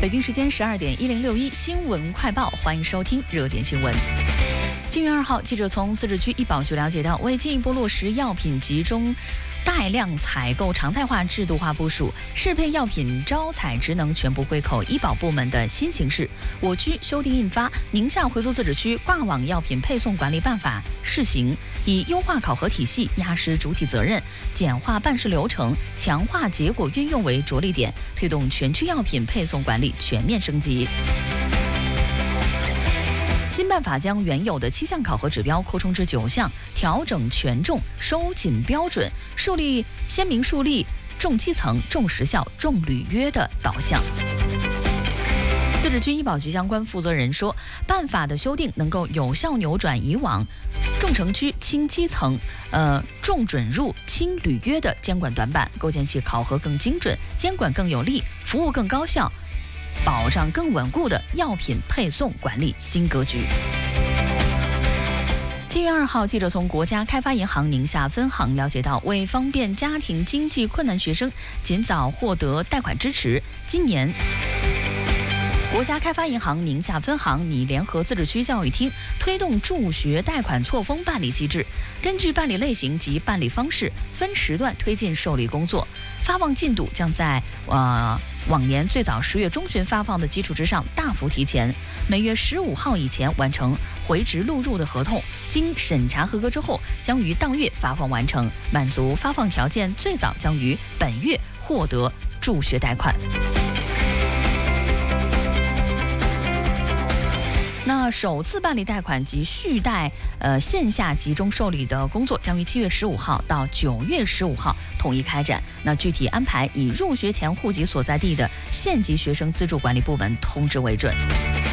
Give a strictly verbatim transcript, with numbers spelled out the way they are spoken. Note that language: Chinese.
北京时间十二点一零六一新闻快报，欢迎收听热点新闻。今月二号，记者从自治区医保局了解到，为进一步落实药品集中带量采购常态化制度化部署，适配药品招采职能全部归口医保部门的新形势，我区修订印发《宁夏回族自治区挂网药品配送管理办法》试行，以优化考核体系、压实主体责任、简化办事流程、强化结果运用为着力点，推动全区药品配送管理全面升级。新办法将原有的七项考核指标扩充至九项，调整权重，收紧标准，树立鲜明树立重基层、重实效、重履约的导向。自治区医保局相关负责人说，办法的修订能够有效扭转以往重城区轻基层、呃重准入轻履约的监管短板，构建起考核更精准、监管更有力、服务更高效、保障更稳固的药品配送管理新格局。七月二号，记者从国家开发银行宁夏分行了解到，为方便家庭经济困难学生尽早获得贷款支持，今年国家开发银行宁夏分行拟联合自治区教育厅，推动助学贷款错峰办理机制，根据办理类型及办理方式，分时段推进受理工作。发放进度将在呃往年最早十月中旬发放的基础之上大幅提前，每月十五号以前完成回执录入的合同，经审查合格之后，将于当月发放完成，满足发放条件，最早将于本月获得助学贷款。那首次办理贷款及续贷，呃线下集中受理的工作将于七月十五号到九月十五号统一开展。那具体安排以入学前户籍所在地的县级学生资助管理部门通知为准。